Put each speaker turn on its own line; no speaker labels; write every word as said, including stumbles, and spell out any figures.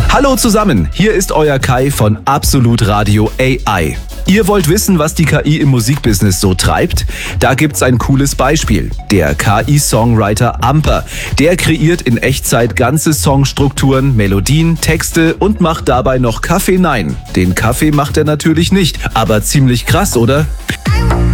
Hallo zusammen, hier ist euer Kai von Absolut Radio A I. Ihr wollt wissen, was die K I im Musikbusiness so treibt? Da gibt's ein cooles Beispiel. Der K I-Songwriter Amper. Der kreiert in Echtzeit ganze Songstrukturen, Melodien, Texte und macht dabei noch Kaffee. Nein, den Kaffee macht er natürlich nicht. Aber ziemlich krass, oder?